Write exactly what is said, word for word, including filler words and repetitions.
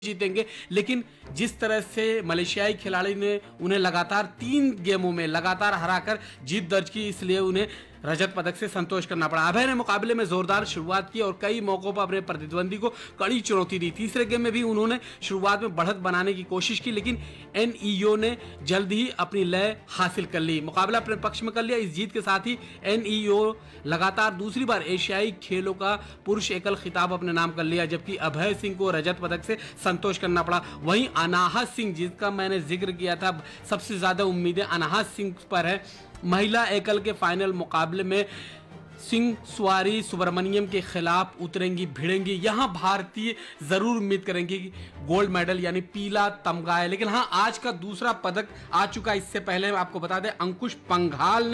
जीतेंगे। लेकिन जिस तरह से मलेशियाई खिलाड़ी ने उन्हें लगातार तीन गेमों में लगातार हराकर जीत दर्ज की, इसलिए उन्हें रजत पदक से संतोष करना पड़ा। अभय ने मुकाबले में जोरदार शुरुआत की और कई मौकों पर अपने प्रतिद्वंदी को कड़ी चुनौती दी। तीसरे गेम में भी उन्होंने शुरुआत में बढ़त बनाने की कोशिश की, लेकिन एनईओ ने जल्द ही अपनी लय हासिल कर ली, मुकाबला अपने पक्ष में कर लिया। इस जीत के साथ ही एनईओ लगातार दूसरी बार एशियाई खेलों का पुरुष एकल खिताब अपने नाम कर लिया, जबकि अभय सिंह को रजत पदक से संतोष करना पड़ा। वहीं अनाहत सिंह, जिसका मैंने जिक्र किया था, सबसे ज्यादा उम्मीदें अनाहत सिंह पर है। महिला एकल के फाइनल मुकाबले में सिंह स्वारी सुब्रमण्यम के खिलाफ उतरेंगी, भिड़ेंगी। यहां भारतीय जरूर उम्मीद करेंगे कि गोल्ड मेडल यानी पीला तमगा है। लेकिन हां, आज का दूसरा पदक आ चुका। इससे पहले आपको बता दें, अंकुश पंघाल ने